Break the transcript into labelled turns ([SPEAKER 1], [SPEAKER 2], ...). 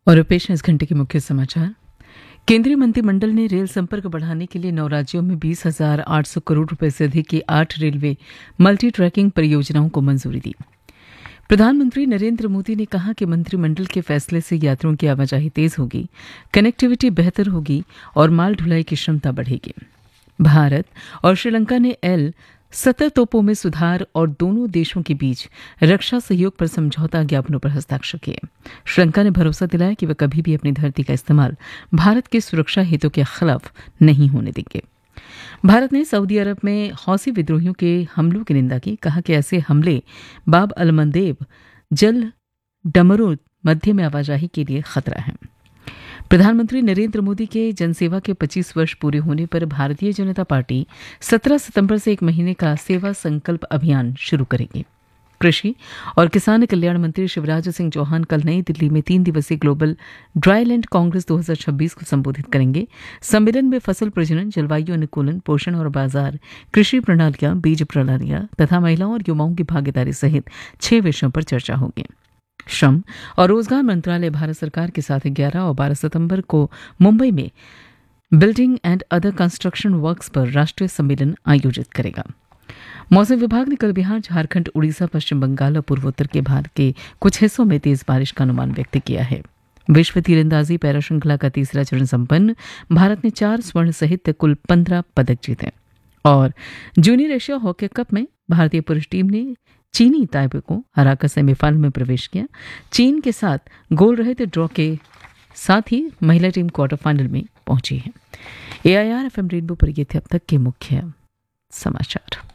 [SPEAKER 1] और पेश है इस घंटे के मुख्य समाचार। केंद्रीय मंत्रिमंडल ने रेल संपर्क बढ़ाने के लिए 9 राज्यों में 20,800 करोड़ रुपए से अधिक की 8 रेलवे मल्टी ट्रैकिंग परियोजनाओं को मंजूरी दी। प्रधानमंत्री नरेंद्र मोदी ने कहा कि मंत्रिमंडल के फैसले से यात्रियों की आवाजाही तेज होगी, कनेक्टिविटी बेहतर होगी और माल ढुलाई की क्षमता बढ़ेगी। भारत और श्रीलंका ने L-17 तोपों में सुधार और दोनों देशों के बीच रक्षा सहयोग पर समझौता ज्ञापनों पर हस्ताक्षर किए। श्रीलंका ने भरोसा दिलाया कि वह कभी भी अपनी धरती का इस्तेमाल भारत के सुरक्षा हितों के खिलाफ नहीं होने देंगे। भारत ने सऊदी अरब में हौसी विद्रोहियों के हमलों की निंदा की, कहा कि ऐसे हमले बाब अल मंदेब जल डमरूद मध्य में आवाजाही के लिए खतरा है। प्रधानमंत्री नरेंद्र मोदी के जनसेवा के 25 वर्ष पूरे होने पर भारतीय जनता पार्टी 17 सितंबर से 1 महीने का सेवा संकल्प अभियान शुरू करेगी। कृषि और किसान कल्याण मंत्री शिवराज सिंह चौहान कल नई दिल्ली में 3 दिवसीय ग्लोबल ड्राईलैंड कांग्रेस 2026 को संबोधित करेंगे। सम्मेलन में फसल प्रजनन, जलवायु अनुकूलन, पोषण और बाजार, कृषि प्रणालियां, बीज प्रणालियां तथा महिलाओं और युवाओं की भागीदारी सहित 6 विषयों पर चर्चा होगी। श्रम और रोजगार मंत्रालय भारत सरकार के साथ 11 और 12 सितंबर को मुंबई में building and other construction works पर राष्ट्रीय सम्मेलन आयोजित करेगा। मौसम विभाग ने कल बिहार, झारखंड, उड़ीसा, पश्चिम बंगाल और पूर्वोत्तर के भारत के कुछ हिस्सों में तेज बारिश का अनुमान व्यक्त किया है। विश्व तीरंदाजी पैरा श्रृंखला का तीसरा चरण संपन्न, भारत ने 4 स्वर्ण सहित कुल 15 पदक जीते। और जूनियर एशिया हॉकी कप में भारतीय पुरुष टीम ने चीनी ताइपे को हराकर सेमीफाइनल में प्रवेश किया। चीन के साथ गोल रहित ड्रॉ के साथ ही महिला टीम क्वार्टर फाइनल में पहुंची है। AIR FM रेनबो पर ये थे अब तक के मुख्य समाचार।